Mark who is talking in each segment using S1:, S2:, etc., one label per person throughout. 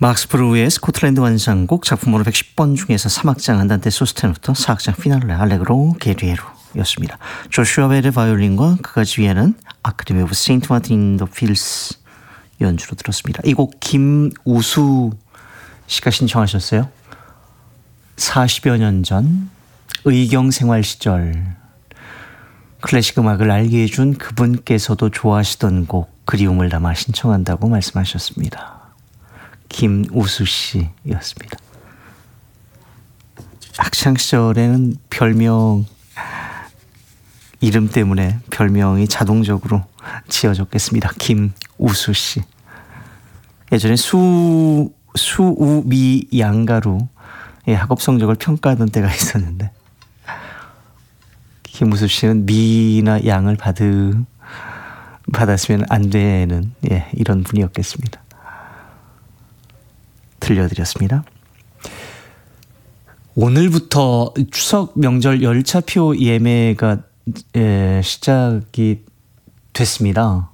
S1: 막스 브루의 스코틀랜드 완성곡 작품으로 110번 중에서 3악장 안단테 소스테노토 4악장 피날레 알레그로 게리에로였습니다. 조슈아 벨의 바이올린과 그가 지휘하는 아카데미 오브 세인트 마틴 인 더 필스 연주로 들었습니다. 이 곡 김우수 씨가 신청하셨어요. 40여 년 전 의경 생활 시절 클래식 음악을 알게 해준 그분께서도 좋아하시던 곡 그리움을 담아 신청한다고 말씀하셨습니다. 김우수 씨였습니다. 학창시절에는 별명 이름 때문에 별명이 자동적으로 지어졌겠습니다. 김우수 씨. 예전에 수우미 양가로 학업 성적을 평가하던 때가 있었는데 김우수 씨는 미나 양을 받았으면 안 되는 이런 분이었겠습니다. 들려드렸습니다. 오늘부터 추석 명절 열차표 예매가 시작이 됐습니다.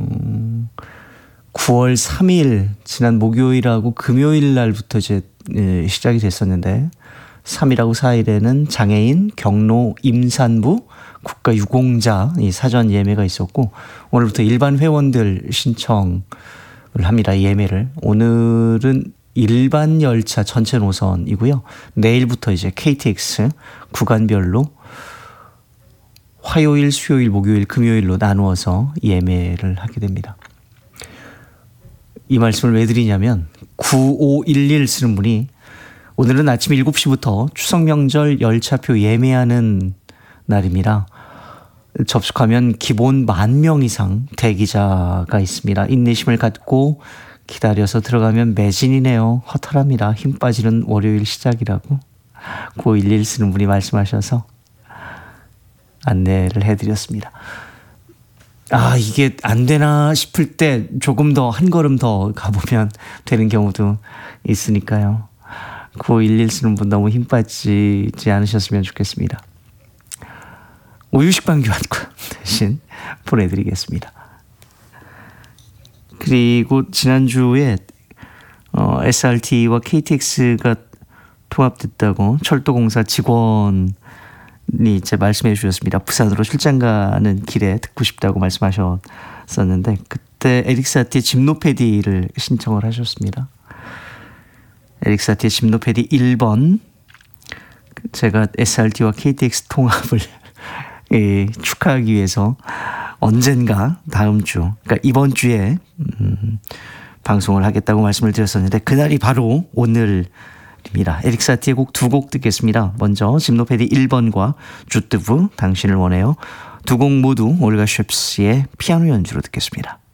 S1: 9월 3일 지난 목요일하고 금요일 날부터 이제 시작이 됐었는데 3일하고 4일에는 장애인, 경로, 임산부, 국가유공자 이 사전 예매가 있었고 오늘부터 일반 회원들 신청을 합니다. 예매를. 오늘은 일반 열차 전체 노선이고요. 내일부터 이제 KTX 구간별로 화요일, 수요일, 목요일, 금요일로 나누어서 예매를 하게 됩니다. 이 말씀을 왜 드리냐면 9511 쓰는 분이 오늘은 아침 7시부터 추석 명절 열차표 예매하는 날입니다. 접속하면 기본 10,000명 이상 대기자가 있습니다. 인내심을 갖고 기다려서 들어가면 매진이네요. 허탈합니다. 힘 빠지는 월요일 시작이라고 9511 쓰는 분이 말씀하셔서 안내를 해드렸습니다. 이게 안 되나 싶을 때 조금 더 한 걸음 더 가보면 되는 경우도 있으니까요. 9511 쓰는 분 너무 힘 빠지지 않으셨으면 좋겠습니다. 우유식빵 교환권 대신 보내드리겠습니다. 그리고 지난주에 SRT와 KTX가 통합됐다고 철도공사 직원이 이제 말씀해 주셨습니다. 부산으로 출장 가는 길에 듣고 싶다고 말씀하셨었는데 그때 에릭사티의 집노패디를 신청을 하셨습니다. 에릭사티의 집노패디 1번 제가 SRT와 KTX 통합을 축하하기 위해서 언젠가 다음 주 그러니까 이번 주에 방송을 하겠다고 말씀을 드렸었는데 그날이 바로 오늘입니다. 에릭 사티의 곡 두 곡 듣겠습니다. 먼저 집노패디 1번과 주뜨브 당신을 원해요. 두 곡 모두 올가 쉽스의 피아노 연주로 듣겠습니다.